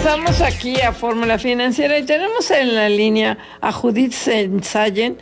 Regresamos aquí a Fórmula Financiera y tenemos en la línea a Judith Senyassen,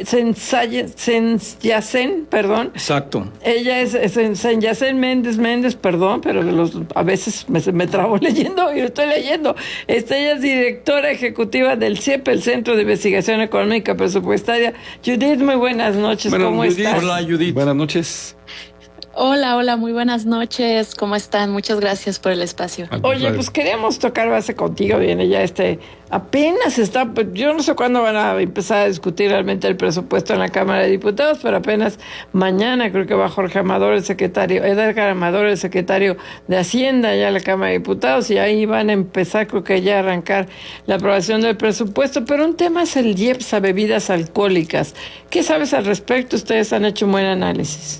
perdón. Exacto. Ella es Senyassen Méndez, perdón, pero a veces me trabo leyendo y estoy leyendo. Ella es directora ejecutiva del CIEP, el Centro de Investigación Económica Presupuestaria. Judith, muy buenas noches. ¿Cómo estás? Hola, Judith. Buenas noches. Hola, muy buenas noches. ¿Cómo están? Muchas gracias por el espacio. Oye, pues queríamos tocar base contigo, viene ya apenas está, yo no sé cuándo van a empezar a discutir realmente el presupuesto en la Cámara de Diputados, pero apenas mañana creo que va Jorge Amador, Edgar Amador, el secretario de Hacienda, ya a la Cámara de Diputados, y ahí van a empezar, creo que ya a arrancar la aprobación del presupuesto, pero un tema es el IEPS a bebidas alcohólicas. ¿Qué sabes al respecto? Ustedes han hecho un buen análisis.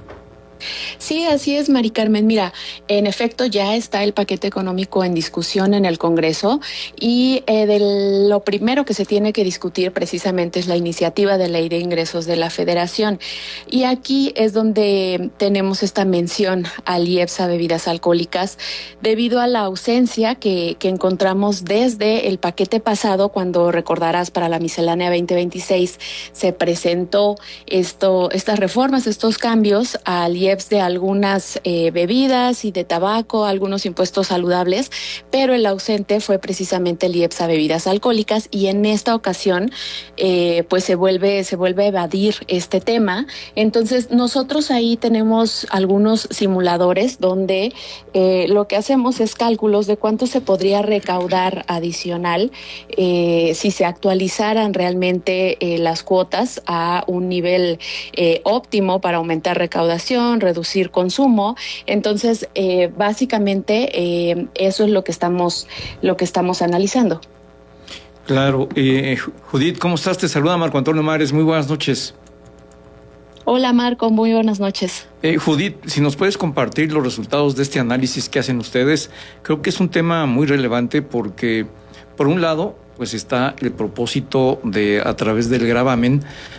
Sí, así es, Mari Carmen. Mira, en efecto ya está el paquete económico en discusión en el Congreso y lo primero que se tiene que discutir precisamente es la iniciativa de ley de ingresos de la Federación. Y aquí es donde tenemos esta mención al IEPS a bebidas alcohólicas debido a la ausencia que encontramos desde el paquete pasado, cuando recordarás para la miscelánea 2026 se presentó estas reformas, estos cambios al IEPS de algunas bebidas y de tabaco, algunos impuestos saludables, pero el ausente fue precisamente el IEPS a bebidas alcohólicas, y en esta ocasión pues se vuelve a evadir este tema. Entonces nosotros ahí tenemos algunos simuladores donde lo que hacemos es cálculos de cuánto se podría recaudar adicional si se actualizaran realmente las cuotas a un nivel óptimo para aumentar recaudación, reducir consumo. Entonces, básicamente, eso es lo que estamos analizando. Claro. Judith, ¿cómo estás? Te saluda Marco Antonio Mares. Muy buenas noches. Hola, Marco. Muy buenas noches. Judith, si nos puedes compartir los resultados de este análisis que hacen ustedes, creo que es un tema muy relevante porque, por un lado, pues está el propósito de, a través del gravamen,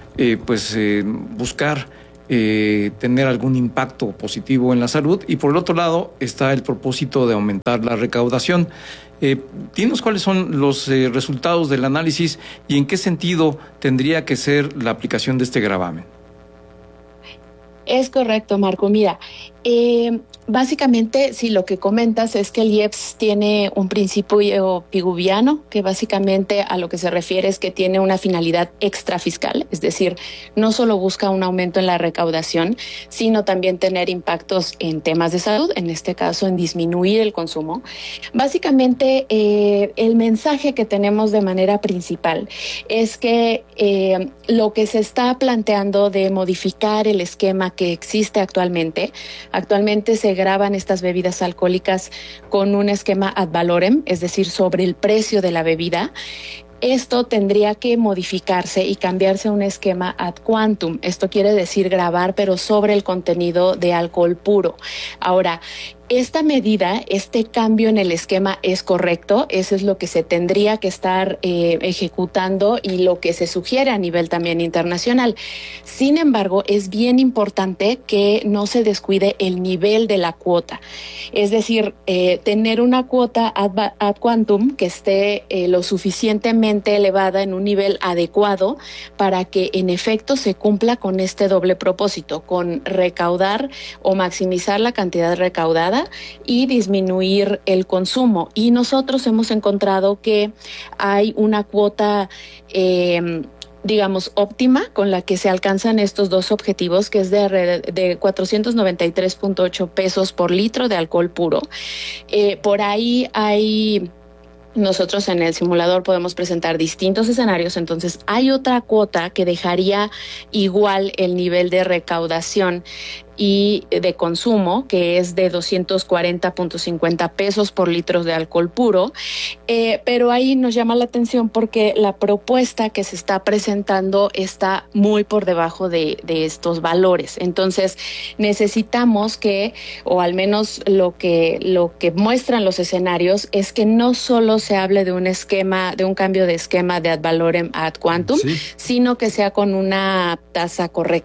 buscar tener algún impacto positivo en la salud, y por el otro lado está el propósito de aumentar la recaudación. Dinos cuáles son los resultados del análisis y en qué sentido tendría que ser la aplicación de este gravamen. Es correcto, Marco. Mira, básicamente, sí, lo que comentas es que el IEPS tiene un principio pigouviano, que básicamente a lo que se refiere es que tiene una finalidad extrafiscal, es decir, no solo busca un aumento en la recaudación, sino también tener impactos en temas de salud, en este caso en disminuir el consumo. Básicamente, el mensaje que tenemos de manera principal es que lo que se está planteando de modificar el esquema que existe actualmente se graban estas bebidas alcohólicas con un esquema ad valorem, es decir, sobre el precio de la bebida. Esto tendría que modificarse y cambiarse a un esquema ad quantum. Esto quiere decir gravar, pero sobre el contenido de alcohol puro. Ahora, esta medida, este cambio en el esquema es correcto, eso es lo que se tendría que estar ejecutando y lo que se sugiere a nivel también internacional. Sin embargo, es bien importante que no se descuide el nivel de la cuota, es decir, tener una cuota ad quantum que esté lo suficientemente elevada en un nivel adecuado para que en efecto se cumpla con este doble propósito, con recaudar o maximizar la cantidad recaudada y disminuir el consumo. Y nosotros hemos encontrado que hay una cuota óptima con la que se alcanzan estos dos objetivos, que es de 493.8 pesos por litro de alcohol puro. Por ahí nosotros en el simulador podemos presentar distintos escenarios, entonces hay otra cuota que dejaría igual el nivel de recaudación y de consumo, que es de 240.50 pesos por litro de alcohol puro, pero ahí nos llama la atención porque la propuesta que se está presentando está muy por debajo de estos valores. Entonces necesitamos que, o al menos lo que muestran los escenarios, es que no solo se hable de un esquema, de un cambio de esquema de ad valorem a ad quantum, sí, sino que sea con una tasa correcta.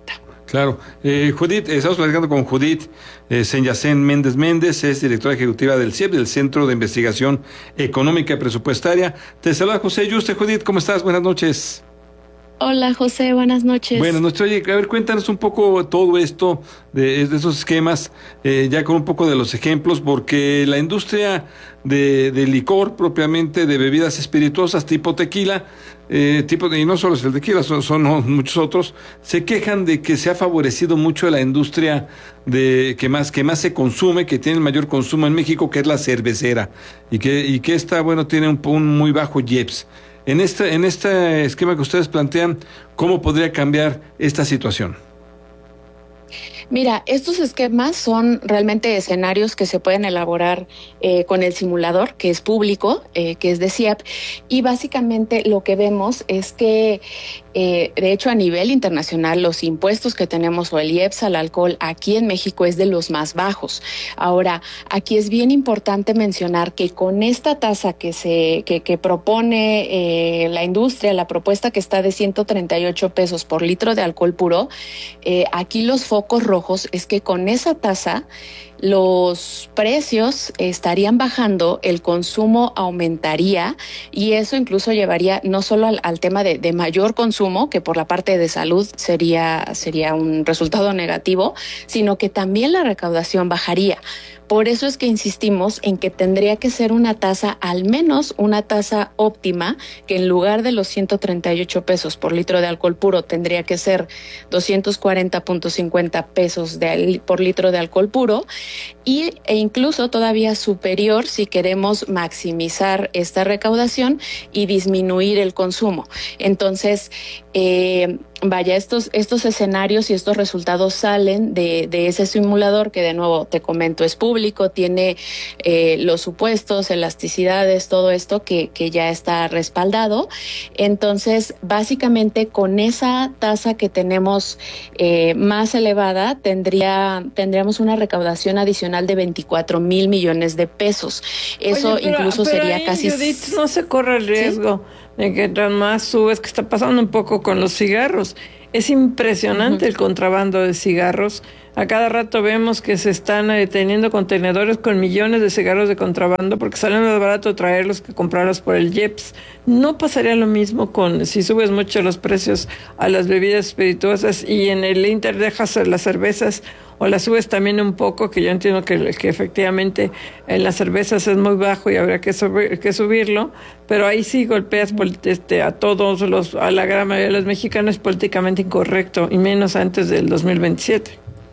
Claro. Judith, estamos platicando con Judith Senyacén Méndez Méndez, es directora ejecutiva del CIEP, del Centro de Investigación Económica y Presupuestaria. Te saluda José Yuste. Judith, ¿cómo estás? Buenas noches. Hola José, buenas noches. Buenas noches. Oye, a ver, cuéntanos un poco todo esto de esos esquemas, ya con un poco de los ejemplos, porque la industria de licor propiamente, de bebidas espirituosas tipo tequila, y no solo es el tequila, son muchos otros, se quejan de que se ha favorecido mucho la industria que más se consume, que tiene el mayor consumo en México, que es la cervecera, y que esta, bueno, tiene un muy bajo IEPS. En este esquema que ustedes plantean, ¿cómo podría cambiar esta situación? Mira, estos esquemas son realmente escenarios que se pueden elaborar con el simulador, que es público, que es de CIEP, y básicamente lo que vemos es que, de hecho, a nivel internacional, los impuestos que tenemos o el IEPS al alcohol aquí en México es de los más bajos. Ahora, aquí es bien importante mencionar que con esta tasa que propone la industria, la propuesta que está de 138 pesos por litro de alcohol puro, aquí los focos rojos es que con esa tasa los precios estarían bajando, el consumo aumentaría y eso incluso llevaría no solo al tema de mayor consumo, que por la parte de salud sería un resultado negativo, sino que también la recaudación bajaría. Por eso es que insistimos en que tendría que ser una tasa, al menos una tasa óptima, que en lugar de los 138 pesos por litro de alcohol puro tendría que ser 240.50 pesos por litro de alcohol puro e incluso todavía superior si queremos maximizar esta recaudación y disminuir el consumo. Entonces, estos escenarios y estos resultados salen de ese simulador que, de nuevo, te comento, es público, tiene los supuestos, elasticidades, todo esto que ya está respaldado. Entonces, básicamente, con esa tasa que tenemos más elevada, tendríamos una recaudación adicional de 24,000 millones de pesos. Eso incluso sería ahí, casi... Judith, no se corre el riesgo, ¿sí?, de que tras más subes, que está pasando un poco con los cigarros. Es impresionante el contrabando de cigarros. A cada rato vemos que se están deteniendo contenedores con millones de cigarros de contrabando porque sale más barato traerlos que comprarlos por el IEPS. ¿No pasaría lo mismo si subes mucho los precios a las bebidas espirituosas y en el Inter dejas las cervezas o las subes también un poco, que yo entiendo que efectivamente en las cervezas es muy bajo y habría que subirlo, pero ahí sí golpeas a la gran mayoría de los mexicanos políticamente incorrecto, y menos antes del 2027?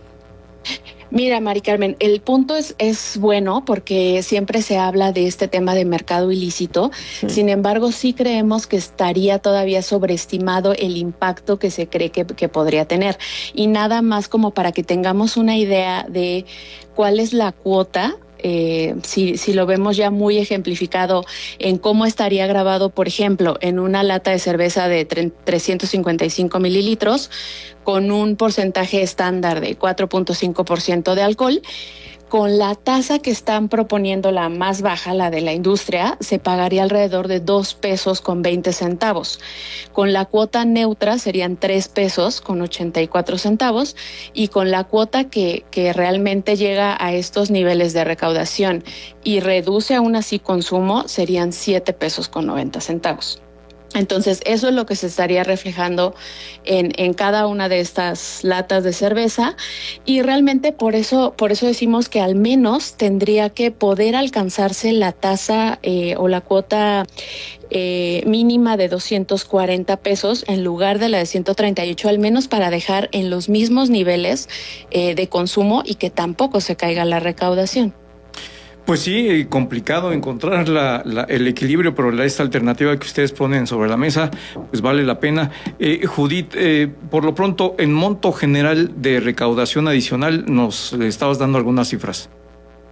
Mira, Mari Carmen, el punto es bueno porque siempre se habla de este tema de mercado ilícito. Sí. Sin embargo, sí creemos que estaría todavía sobreestimado el impacto que se cree que podría tener. Y nada más como para que tengamos una idea de cuál es la cuota. Si lo vemos ya muy ejemplificado en cómo estaría grabado, por ejemplo, en una lata de cerveza de 355 mililitros con un porcentaje estándar de 4.5% de alcohol, con la tasa que están proponiendo, la más baja, la de la industria, se pagaría alrededor de 2 pesos con 20 centavos. Con la cuota neutra serían 3 pesos con 84 centavos y con la cuota que realmente llega a estos niveles de recaudación y reduce aún así consumo serían 7 pesos con 90 centavos. Entonces, eso es lo que se estaría reflejando en cada una de estas latas de cerveza y realmente por eso decimos que al menos tendría que poder alcanzarse la tasa o la cuota mínima de 240 pesos en lugar de la de 138, al menos para dejar en los mismos niveles de consumo y que tampoco se caiga la recaudación. Pues sí, complicado encontrar el equilibrio, pero esta alternativa que ustedes ponen sobre la mesa, pues vale la pena. Judith, por lo pronto, en monto general de recaudación adicional, nos estabas dando algunas cifras.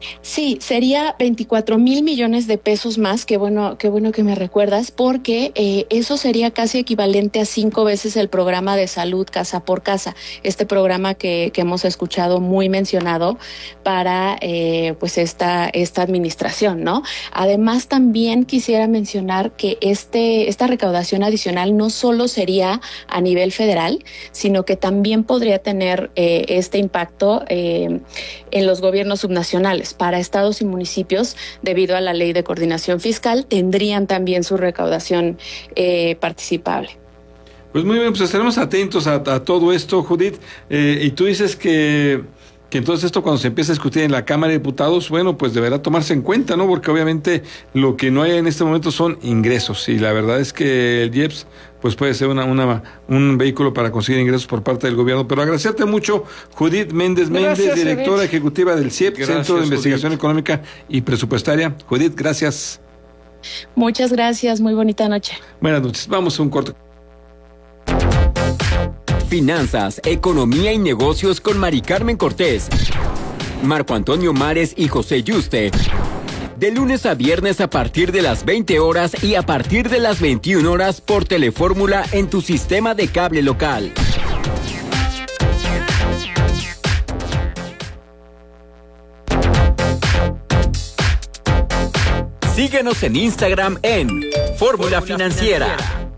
Sí, sería 24,000 millones de pesos más. Qué bueno que me recuerdas, porque eso sería casi equivalente a 5 veces el programa de salud casa por casa, este programa que hemos escuchado muy mencionado para pues esta administración, ¿no? Además, también quisiera mencionar que esta recaudación adicional no solo sería a nivel federal, sino que también podría tener este impacto en los gobiernos subnacionales. Para estados y municipios, debido a la ley de coordinación fiscal, tendrían también su recaudación participable. Pues muy bien, pues estaremos atentos a todo esto, Judith. Y tú dices que entonces esto, cuando se empieza a discutir en la Cámara de Diputados, bueno, pues deberá tomarse en cuenta, ¿no? Porque obviamente lo que no hay en este momento son ingresos, y la verdad es que el IEPS pues puede ser un vehículo para conseguir ingresos por parte del gobierno. Pero agradecerte mucho, Judith Méndez, directora Judith. ejecutiva del CIEP, Gracias, Centro de Investigación Judith. Económica y Presupuestaria. Judith, gracias. Muchas gracias, muy bonita noche. Buenas noches, vamos a un corto. Finanzas, economía y negocios con Mari Carmen Cortés, Marco Antonio Mares y José Yuste. De lunes a viernes a partir de las 20 horas y a partir de las 21 horas por Telefórmula en tu sistema de cable local. Síguenos en Instagram en Fórmula Financiera.